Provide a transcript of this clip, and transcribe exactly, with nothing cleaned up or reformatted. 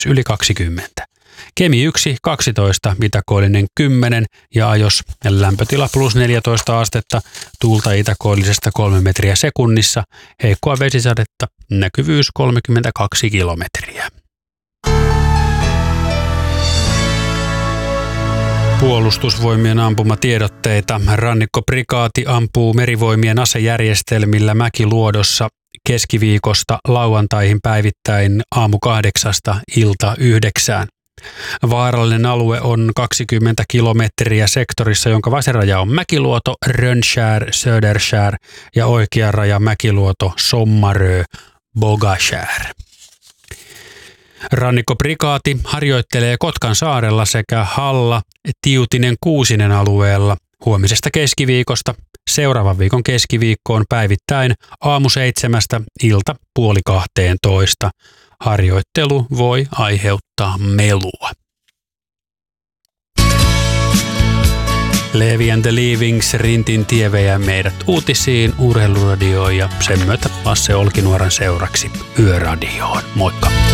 yli kaksikymmentä. Kemi yksi, kaksitoista, itäkoillinen kymmenen ja ajos lämpötila plus neljätoista astetta, tuulta itäkoillisesta kolme metriä sekunnissa, heikkoa vesisadetta, näkyvyys kolmekymmentäkaksi kilometriä. Puolustusvoimien ampumatiedotteita. Rannikkoprikaati ampuu merivoimien asejärjestelmillä Mäkiluodossa keskiviikosta lauantaihin päivittäin aamu kahdeksasta ilta yhdeksään. Vaarallinen alue on kaksikymmentä kilometriä sektorissa, jonka vasenraja on Mäkiluoto, Rönnskär, Söderskär ja oikea raja Mäkiluoto, Sommarö, Bogaskär. Rannikkoprikaati harjoittelee Kotkan saarella sekä Halla, Tiutinen, Kuusinen alueella huomisesta keskiviikosta seuraavan viikon keskiviikkoon päivittäin aamu seitsemästä ilta puoli kahteentoista. Harjoittelu voi aiheuttaa melua. Levi and the Leavings, Rintin tie vei meidät uutisiin, urheiluradioon ja sen myötä Lasse Olkinuoran seuraksi Yöradioon. Moikka!